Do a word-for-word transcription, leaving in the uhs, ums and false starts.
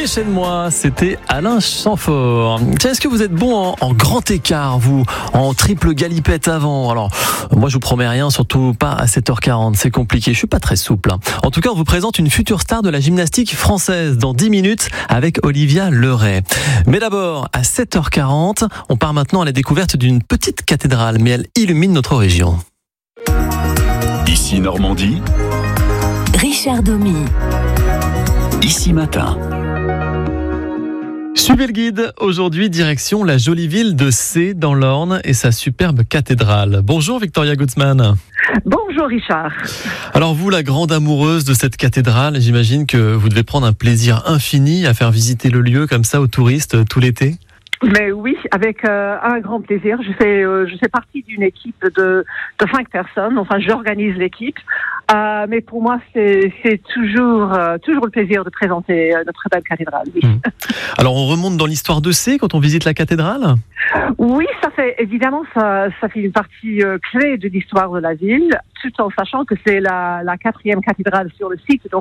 Déchaîne-moi, c'était Alain Chamfort. Tiens, est-ce que vous êtes bon en, en grand écart, vous, en triple galipette avant? Alors, moi je vous promets rien, surtout pas à sept heures quarante, c'est compliqué, je suis pas très souple. En tout cas, on vous présente une future star de la gymnastique française dans dix minutes avec Olivia Leray. Mais d'abord, à sept heures quarante, on part maintenant à la découverte d'une petite cathédrale, mais elle illumine notre région. Ici Normandie, Richard Domy. Ici Matin. Suivez le guide. Aujourd'hui, direction la jolie ville de Sées dans l'Orne et sa superbe cathédrale. Bonjour Victoria Gutzmann. Bonjour Richard. Alors vous, la grande amoureuse de cette cathédrale, j'imagine que vous devez prendre un plaisir infini à faire visiter le lieu comme ça aux touristes tout l'été. Mais oui, avec euh, un grand plaisir. Je fais, euh, je fais partie d'une équipe de, de cinq personnes. Enfin, j'organise l'équipe. Euh, mais pour moi, c'est, c'est toujours, euh, toujours le plaisir de présenter euh, notre belle cathédrale. Oui. Mmh. Alors, on remonte dans l'histoire de Sées quand on visite la cathédrale ? Oui, ça fait évidemment ça, ça fait une partie euh, clé de l'histoire de la ville, tout en sachant que c'est la, la quatrième cathédrale sur le site. Donc